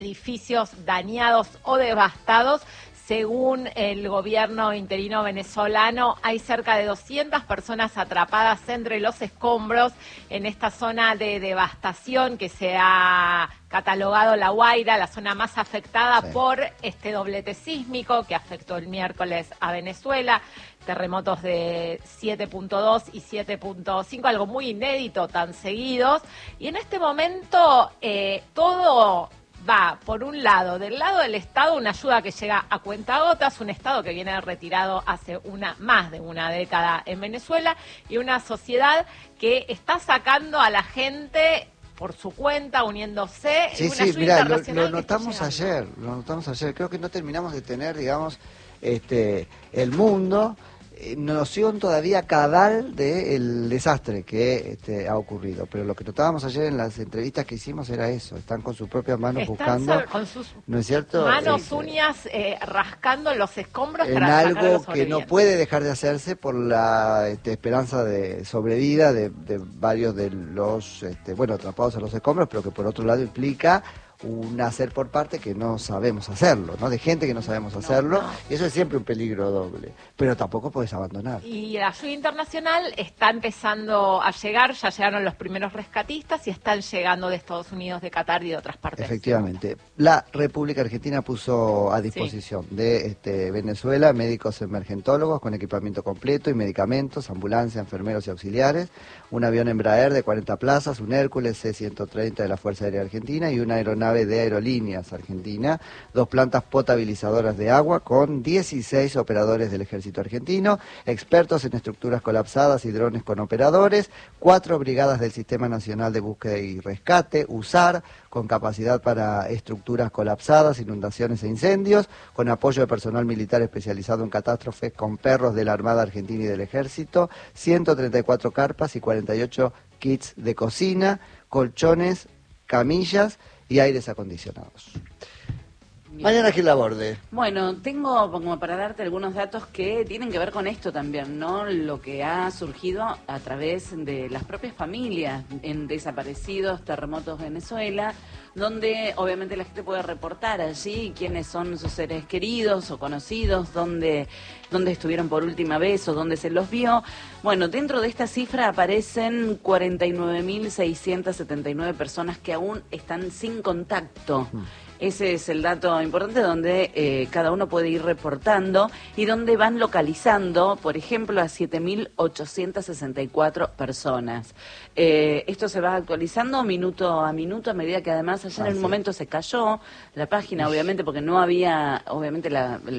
edificios dañados o devastados. Según el gobierno interino venezolano, hay cerca de 200 personas atrapadas entre los escombros en esta zona de devastación que se ha catalogado La Guaira, la zona más afectada por este doblete sísmico que afectó el miércoles a Venezuela. Terremotos de 7.2 y 7.5, algo muy inédito, tan seguidos. Y en este momento todo va, por un lado, del lado del Estado, una ayuda que llega a cuentagotas, un Estado que viene retirado hace más de una década en Venezuela, y una sociedad que está sacando a la gente por su cuenta, uniéndose. Sí, una sí, ayuda mira, internacional lo notamos ayer, creo que no terminamos de tener, digamos, el mundo noción todavía cabal del desastre que ha ocurrido, pero lo que notábamos ayer en las entrevistas que hicimos era eso, están con sus propias manos buscando, con sus ¿no es cierto? uñas, rascando los escombros en para sacar a algo los que no sobrevivientes. puede dejar de hacerse por la esperanza de sobrevida de varios de los atrapados a los escombros, pero que por otro lado implica un hacer por parte que no sabemos hacerlo, ¿no? De gente que no sabemos hacerlo, y eso es siempre un peligro doble, pero tampoco puedes abandonar. Y la ayuda internacional está empezando a llegar, ya llegaron los primeros rescatistas y están llegando de Estados Unidos, de Qatar y de otras partes. Efectivamente, la República Argentina puso a disposición de Venezuela médicos emergentólogos con equipamiento completo y medicamentos, ambulancia, enfermeros y auxiliares, un avión Embraer de 40 plazas, un Hércules C-130 de la Fuerza Aérea Argentina y una aeronave de Aerolíneas Argentina, 2 plantas potabilizadoras de agua con 16 operadores del Ejército Argentino, expertos en estructuras colapsadas y drones con operadores, 4 brigadas del Sistema Nacional de Búsqueda y Rescate, USAR, con capacidad para estructuras colapsadas, inundaciones e incendios, con apoyo de personal militar especializado en catástrofes, con perros de la Armada Argentina y del Ejército, 134 carpas y 48 kits de cocina, colchones, camillas y aires acondicionados. Bien. Mariana Gil Laborde. Bueno, tengo como para darte algunos datos que tienen que ver con esto también, ¿no? Lo que ha surgido a través de las propias familias en desaparecidos, terremotos Venezuela, donde obviamente la gente puede reportar allí quiénes son sus seres queridos o conocidos, dónde estuvieron por última vez o dónde se los vio. Bueno, dentro de esta cifra aparecen 49.679 personas que aún están sin contacto. Ese es el dato importante donde cada uno puede ir reportando y donde van localizando, por ejemplo, a 7.864 personas. Esto se va actualizando minuto a minuto, a medida que además ayer en un momento se cayó la página, obviamente, porque no había, obviamente,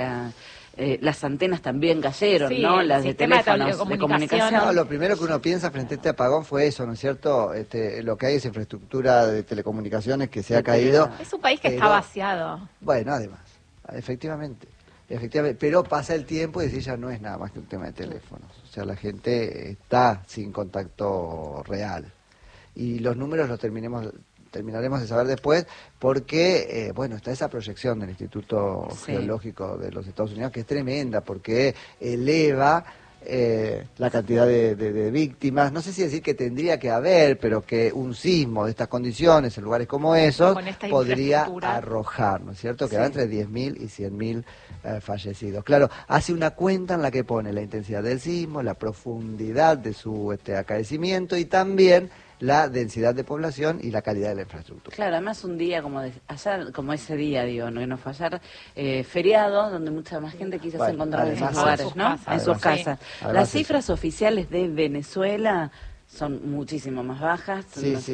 las antenas también cayeron, ¿no? Las de teléfonos de comunicación. No, lo primero que uno piensa frente a este apagón fue eso, ¿no es cierto? Lo que hay es infraestructura de telecomunicaciones que se ha caído. Es un país que está vaciado. Bueno, además, efectivamente, pero pasa el tiempo y decir ya no es nada más que un tema de teléfonos. O sea, la gente está sin contacto real. Y los números los terminaremos de saber después, porque, está esa proyección del Instituto Geológico de los Estados Unidos, que es tremenda, porque eleva la cantidad de víctimas. No sé si decir que tendría que haber, pero que un sismo de estas condiciones, en lugares como esos, podría arrojar, ¿no es cierto?, que da entre 10.000 y 100.000 fallecidos. Claro, hace una cuenta en la que pone la intensidad del sismo, la profundidad de su acaecimiento y también la densidad de población y la calidad de la infraestructura. Claro, además un día como ayer, como ese día, digo, no fue ayer, feriado, donde mucha más gente quizás se encontraba en esos lugares, ¿no? En sus casas. Las cifras oficiales de Venezuela son muchísimo más bajas,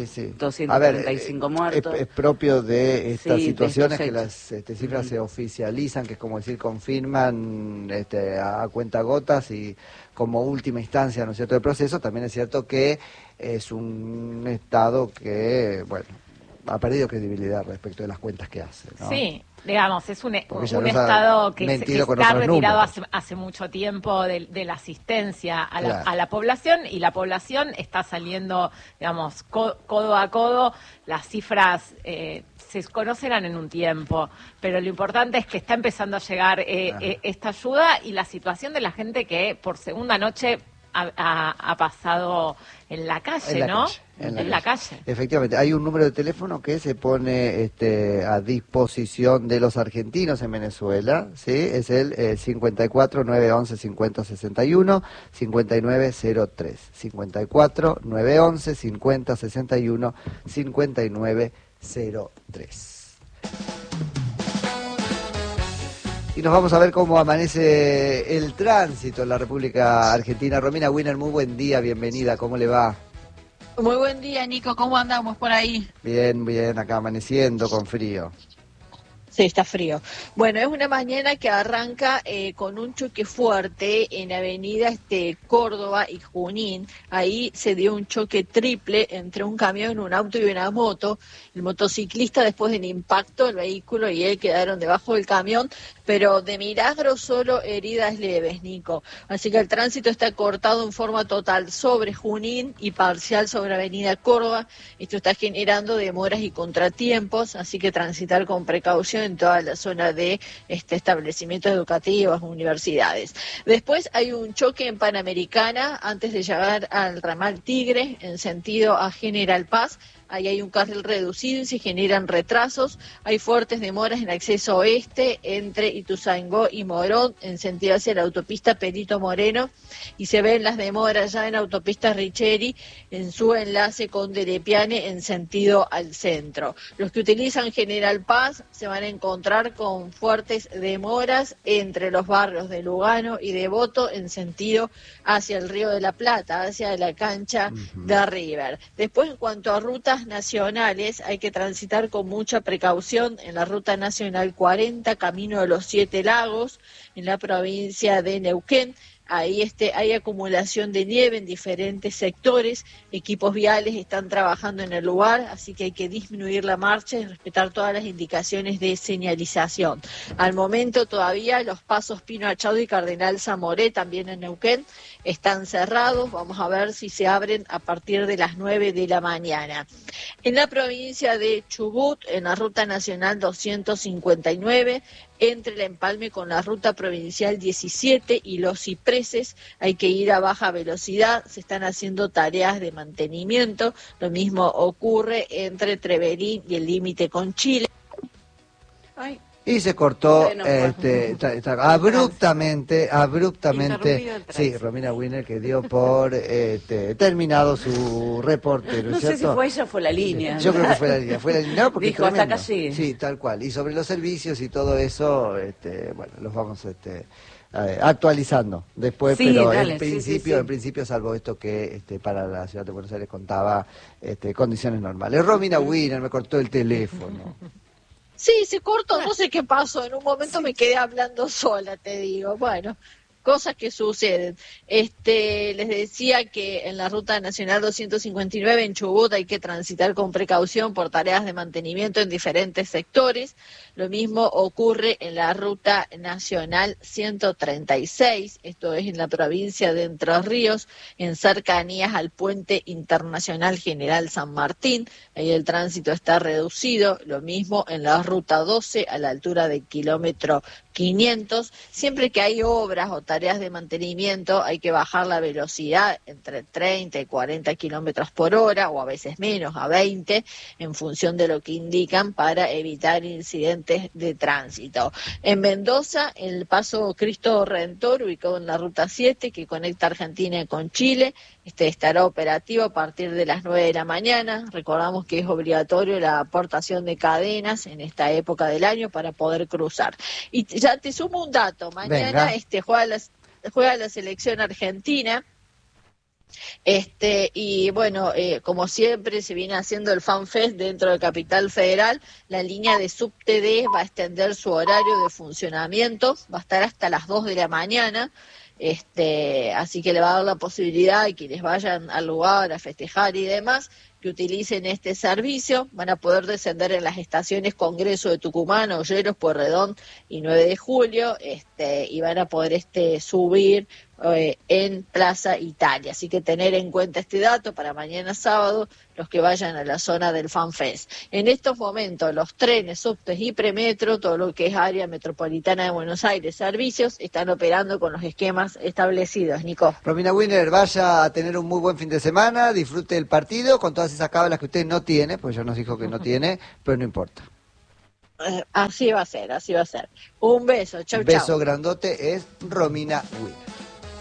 235 muertos. Es propio de estas situaciones que las cifras se oficializan, que es como decir, confirman a cuentagotas y como última instancia, ¿no es cierto?, del proceso. También es cierto que es un Estado que, ha perdido credibilidad respecto de las cuentas que hace, ¿no? Sí, digamos, es un Estado que está retirado hace mucho tiempo de la asistencia a la población, y la población está saliendo, digamos, codo a codo. Las cifras se conocerán en un tiempo, pero lo importante es que está empezando a llegar esta ayuda, y la situación de la gente que por segunda noche ha pasado en la calle, ¿no? en la calle. Efectivamente, hay un número de teléfono que se pone a disposición de los argentinos en Venezuela, ¿sí? Es el 54 911 50 61 5903. 54 911 50 61 5903. Y nos vamos a ver cómo amanece el tránsito en la República Argentina. Romina Wiener, muy buen día, bienvenida, ¿cómo le va? Muy buen día, Nico. ¿Cómo andamos por ahí? Bien, bien, acá amaneciendo con frío. Sí, está frío. Bueno, es una mañana que arranca con un choque fuerte en avenida Córdoba y Junín. Ahí se dio un choque triple entre un camión, un auto y una moto. El motociclista, después del impacto, el vehículo y él quedaron debajo del camión, pero de milagro solo heridas leves, Nico. Así que el tránsito está cortado en forma total sobre Junín y parcial sobre avenida Córdoba. Esto está generando demoras y contratiempos, así que transitar con precaución en toda la zona de establecimientos educativos, universidades. Después hay un choque en Panamericana antes de llegar al ramal Tigre en sentido a General Paz. Ahí hay un carril reducido y se generan retrasos. Hay fuertes demoras en acceso oeste entre Ituzaingó y Morón en sentido hacia la autopista Perito Moreno, y se ven las demoras ya en autopista Richeri en su enlace con Derepiane en sentido al centro. Los que utilizan General Paz se van a encontrar con fuertes demoras entre los barrios de Lugano y Devoto en sentido hacia el Río de la Plata, hacia la cancha de River. Después, en cuanto a rutas nacionales, hay que transitar con mucha precaución en la ruta nacional 40, camino de los Siete Lagos, en la provincia de Neuquén. Ahí hay acumulación de nieve en diferentes sectores, equipos viales están trabajando en el lugar, así que hay que disminuir la marcha y respetar todas las indicaciones de señalización. Al momento todavía los pasos Pino Achado y Cardenal Zamoré, también en Neuquén, están cerrados. Vamos a ver si se abren a partir de las 9 de la mañana. En la provincia de Chubut, en la ruta nacional 259, entre el empalme con la ruta provincial 17 y Los Cipreses, hay que ir a baja velocidad, se están haciendo tareas de mantenimiento. Lo mismo ocurre entre Treverín y el límite con Chile. Y se cortó Bueno, abruptamente, sí, sí, Romina Wiener, que dio por terminado su reporte, ¿no es No sé si cierto? fue ella o fue la línea. Yo creo que fue la línea, no, porque dijo, es hasta tremendo. acá llegué. Sí, tal cual. Y sobre los servicios y todo eso, bueno, los vamos actualizando después, Sí, pero dale, en sí, principio, sí. en principio, salvo esto que para la ciudad de Buenos Aires contaba condiciones normales. Romina Wiener me cortó el teléfono. Sí, se cortó, no sé qué pasó, en un momento me quedé hablando sola, te digo, bueno, cosas que suceden. Les decía que en la ruta nacional 259 en Chubut hay que transitar con precaución por tareas de mantenimiento en diferentes sectores. Lo mismo ocurre en la ruta nacional 136, esto es en la provincia de Entre Ríos, en cercanías al puente internacional General San Martín. Ahí el tránsito está reducido. Lo mismo en la ruta 12 a la altura del kilómetro 500. Siempre que hay obras o tareas de mantenimiento hay que bajar la velocidad entre 30 y 40 kilómetros por hora, o a veces menos, a 20, en función de lo que indican, para evitar incidentes de tránsito. En Mendoza, el paso Cristo Redentor, ubicado en la ruta 7, que conecta Argentina con Chile, estará operativo a partir de las 9 de la mañana. Recordamos que es obligatorio la aportación de cadenas en esta época del año para poder cruzar. Y ya te sumo un dato, mañana juega la selección argentina. Y bueno, como siempre se viene haciendo el FanFest dentro de Capital Federal, la línea de Subte D va a extender su horario de funcionamiento, va a estar hasta las 2 de la mañana. Así que le va a dar la posibilidad a quienes vayan al lugar a festejar y demás, que utilicen este servicio. Van a poder descender en las estaciones Congreso de Tucumán, Olleros, Pueyrredón y 9 de Julio, y van a poder subir en Plaza Italia. Así que tener en cuenta este dato para mañana sábado, los que vayan a la zona del FanFest. En estos momentos, los trenes, subtes y premetro, todo lo que es área metropolitana de Buenos Aires, servicios, están operando con los esquemas establecidos. Nico. Romina Winner, vaya a tener un muy buen fin de semana, disfrute del partido con todas esas cábalas que usted no tiene, pues ya nos dijo que no tiene, pero no importa. Así va a ser, así va a ser. Un beso, chau, chau. Beso grandote es Romina Winner.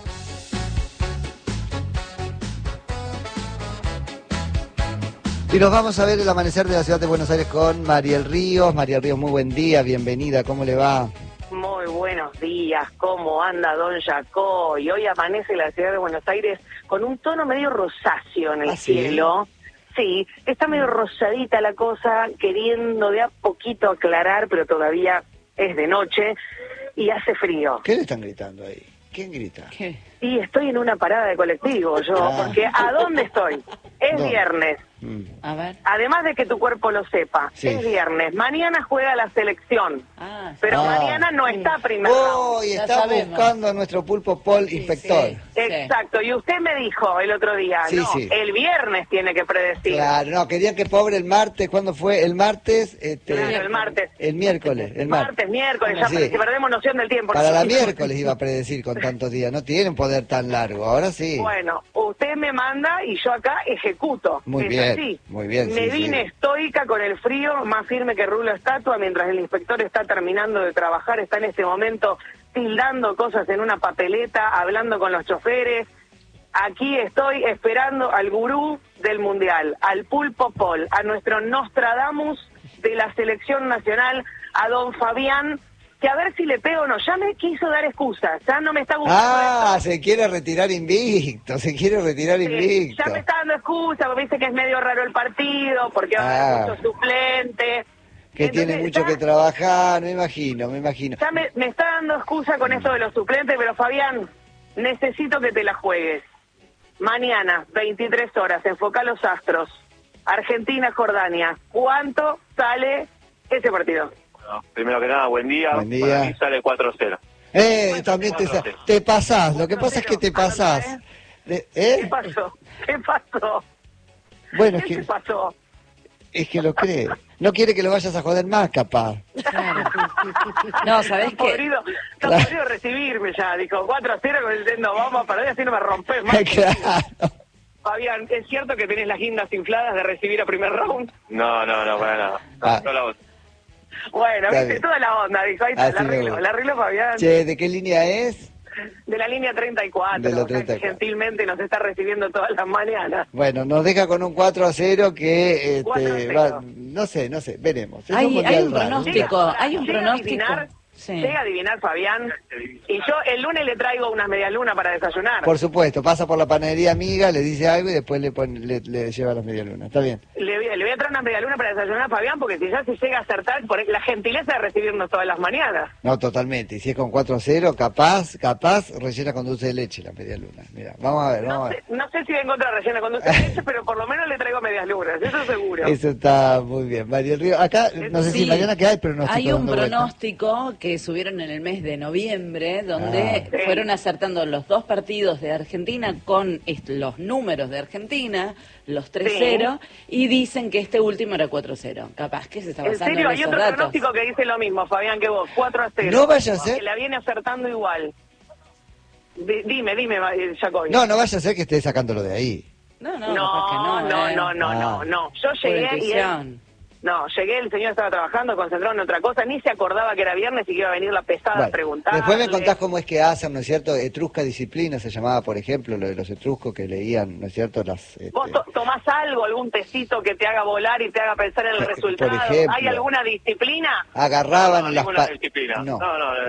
Y nos vamos a ver el amanecer de la ciudad de Buenos Aires con Mariel Ríos. Mariel Ríos, muy buen día, bienvenida, ¿cómo le va? Muy buenos días, ¿cómo anda don Jacó? Y hoy amanece la ciudad de Buenos Aires con un tono medio rosáceo en el cielo. Sí, está medio rosadita la cosa, queriendo de a poquito aclarar, pero todavía es de noche y hace frío. ¿Qué le están gritando ahí? ¿Quién grita? ¿Qué? Y estoy en una parada de colectivo yo, porque ¿a dónde estoy? Es viernes. A ver. Además de que tu cuerpo lo sepa, Sí. es viernes. Mañana juega la selección, Ah, pero Ah. mañana no está primer round. Y Ya está sabemos. buscando a nuestro pulpo Paul, inspector. sí. Exacto, y usted me dijo el otro día, Sí, no, sí. el viernes tiene que predecir. Claro, no, querían que pobre el martes, ¿cuándo fue? El martes, Claro, el martes. el miércoles, el Martes, miércoles, ya Sí. si perdemos noción del tiempo. Para ¿no? la miércoles iba a predecir con tantos días, no tiene un poder tan largo, ahora sí. Bueno, usted me manda y yo acá ejecuto. Muy Es bien, así. muy bien, Me sí, vine sí. estoica con el frío, más firme que rulo estatua, mientras el inspector está terminando de trabajar, está en este momento tildando cosas en una papeleta, hablando con los choferes. Aquí estoy esperando al gurú del Mundial, al Pulpo Paul, a nuestro Nostradamus de la selección nacional, a don Fabián, que a ver si le pego o no. Ya me quiso dar excusas, ya no me está gustando esto. Se quiere retirar invicto, se quiere retirar Sí, invicto. ya me está dando excusas, porque dice que es medio raro el partido, porque va a haber muchos suplentes. Que Entonces, tiene mucho ya- que trabajar, me imagino. Ya me está dando excusa con esto de los suplentes, pero Fabián, necesito que te la juegues. Mañana, 23 horas, enfoca los astros. Argentina-Jordania. ¿Cuánto sale ese partido? Bueno, primero que nada, buen día. Buen día. Para mí sale 4-0. También te pasás, lo que pasa es que te pasás. ¿Qué pasó? ¿Qué pasó? Bueno, ¿Qué te pasó? es que lo cree. No quiere que lo vayas a joder más, capaz. Claro. No, ¿sabés Está qué? podrido, está Claro. podrido recibirme ya. Dijo 4-0 con diciendo vamos a perder, así no me rompes más. Claro. Fabián, ¿es cierto que tenés las guindas infladas de recibir a primer round? No, para nada. Ah. No la voz. Bueno, Está viste, bien. toda la onda, dijo, ahí está, Así me gusta. la arreglo Fabián. Che, ¿de qué línea es? De la línea 34, De la o sea, que 34. gentilmente nos está recibiendo todas las mañanas. Bueno, nos deja con un 4-0 que 4-0. no sé, veremos. Es Hay mundial un raro. pronóstico, hay un Llega a pronóstico. adivinar, Sí. Llega a adivinar Fabián, y yo el lunes le traigo unas medialunas para desayunar. Por supuesto, pasa por la panadería amiga, le dice algo y después le lleva las medialunas. Está bien. Le voy a traer unas medialunas para desayunar a Fabián, porque si ya se llega a acertar, por la gentileza de recibirnos todas las mañanas. No, totalmente. Y si es con 4-0, capaz, rellena con dulce de leche la medialuna. Mira, vamos a ver. No sé si voy a encontrar rellena con dulce de leche, pero por lo menos le traigo medias lunas, eso seguro. Eso está muy bien. Mario Río, acá, no sé si Sí. mañana que hay pronóstico. Hay un dando vuelta. pronóstico que subieron en el mes de noviembre, donde Ah. fueron acertando los dos partidos de Argentina con los números de Argentina, los 3-0, y dicen que este último era 4-0. Capaz que se está En basando serio, en hay esos otro datos. pronóstico que dice lo mismo, Fabián, que vos, 4-0. No vaya a ser. Que la viene acertando igual. Dime, Jacobi. No vaya a ser que esté sacándolo de ahí. No, No, capaz que no. no. Yo Por llegué y él, intuición. llegué, el señor estaba trabajando, concentrado en otra cosa, ni se acordaba que era viernes y que iba a venir la pesada a Bueno, preguntar. después me contás cómo es que hacen, ¿no es cierto? Etrusca Disciplina se llamaba, por ejemplo, lo de los etruscos que leían, ¿no es cierto? ¿Vos tomás algo, algún tecito que te haga volar y te haga pensar en el Por resultado? ejemplo. ¿Hay alguna disciplina? Agarraban No, las ninguna disciplina. No.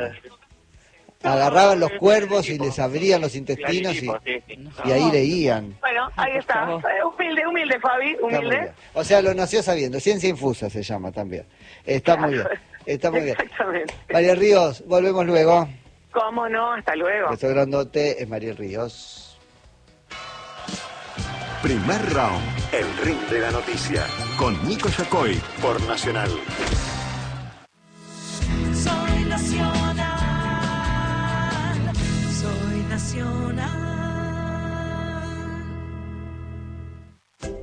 agarraban los cuervos y les abrían los intestinos Clarísimo, sí. y ahí leían. Bueno, ahí está. Humilde, Fabi, Está muy humilde. bien. O sea, lo nació sabiendo. Ciencia infusa se llama también. Está muy bien. Está muy bien. Exactamente. María Ríos, volvemos luego. ¿Cómo no? Hasta luego. Beso grandote, es María Ríos. Primer round, el ring de la noticia, con Nico Yacoy por Nacional. Soy nacional, soy nacional.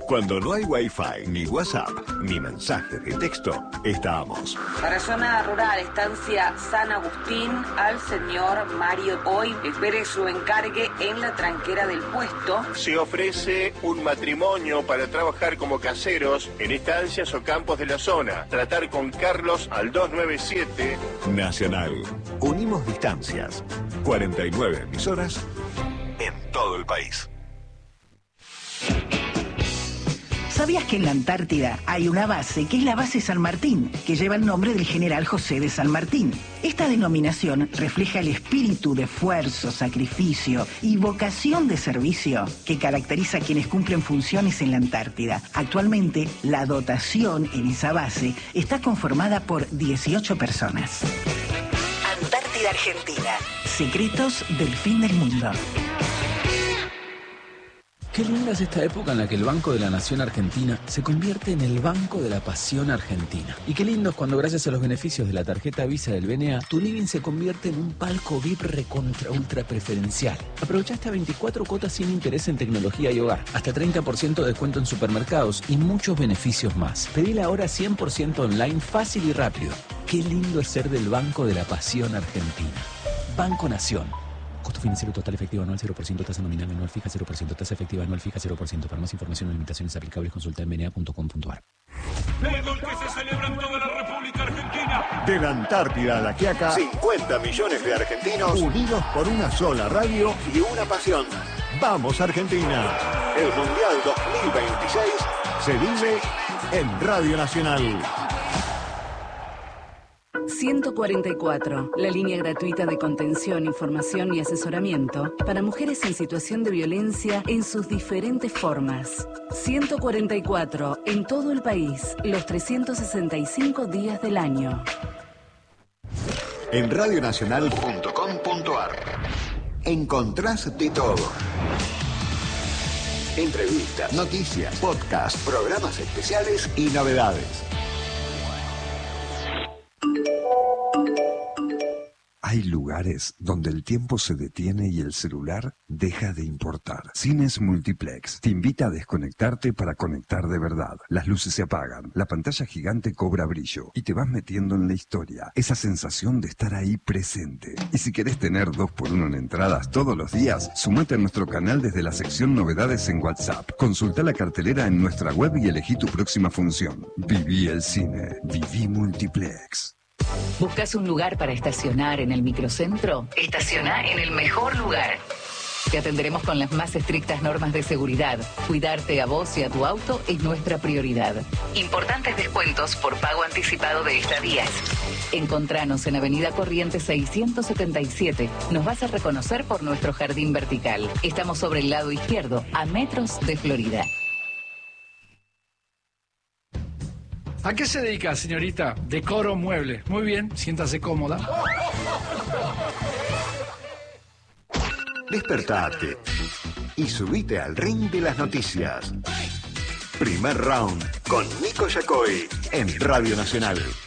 Cuando no hay Wi-Fi, ni WhatsApp, ni mensajes de texto, estamos. Para zona rural, estancia San Agustín, al señor Mario Hoy espere su encargue en la tranquera del puesto. Se ofrece un matrimonio para trabajar como caseros en estancias o campos de la zona. Tratar con Carlos al 297. Nacional. Unimos distancias. 49 emisoras en todo el país. ¿Sabías que en la Antártida hay una base que es la base San Martín, que lleva el nombre del general José de San Martín? Esta denominación refleja el espíritu de esfuerzo, sacrificio y vocación de servicio que caracteriza a quienes cumplen funciones en la Antártida. Actualmente, la dotación en esa base está conformada por 18 personas. Antártida Argentina. Secretos del fin del mundo. Qué linda es esta época en la que el Banco de la Nación Argentina se convierte en el Banco de la Pasión Argentina. Y qué lindo es cuando, gracias a los beneficios de la tarjeta Visa del BNA, tu living se convierte en un palco VIP recontra ultra preferencial. Aprovecha hasta 24 cuotas sin interés en tecnología y hogar, hasta 30% de descuento en supermercados y muchos beneficios más. Pedila ahora 100% online, fácil y rápido. Qué lindo es ser del Banco de la Pasión Argentina. Banco Nación. Costo financiero total efectivo anual 0%, tasa nominal anual fija 0%, tasa efectiva anual fija 0%. Para más información o limitaciones aplicables, consulta en bna.com.ar. Fútbol que se celebra en toda la República Argentina. De la Antártida a la Quiaca, 50 millones de argentinos unidos por una sola radio y una pasión. ¡Vamos Argentina! El Mundial 2026 se vive en Radio Nacional. 144, la línea gratuita de contención, información y asesoramiento para mujeres en situación de violencia en sus diferentes formas. 144, en todo el país, los 365 días del año. En radionacional.com.ar encontrás de todo. Entrevistas, noticias, podcasts, programas especiales y novedades. Hay lugares donde el tiempo se detiene y el celular deja de importar. Cines Multiplex te invita a desconectarte para conectar de verdad. Las luces se apagan, la pantalla gigante cobra brillo y te vas metiendo en la historia. Esa sensación de estar ahí presente. Y si querés tener 2x1 en entradas todos los días, sumate a nuestro canal desde la sección Novedades en WhatsApp. Consulta la cartelera en nuestra web y elegí tu próxima función. Viví el cine. Viví Multiplex. ¿Buscas un lugar para estacionar en el microcentro? Estaciona en el mejor lugar. Te atenderemos con las más estrictas normas de seguridad. Cuidarte a vos y a tu auto es nuestra prioridad. Importantes descuentos por pago anticipado de estadías. Encontranos en Avenida Corrientes 677. Nos vas a reconocer por nuestro jardín vertical. Estamos sobre el lado izquierdo, a metros de Florida. ¿A qué se dedica, señorita? Decoro mueble. Muy bien, siéntase cómoda. Despertate y subite al ring de las noticias. Primer round con Nico Yacoy en Radio Nacional.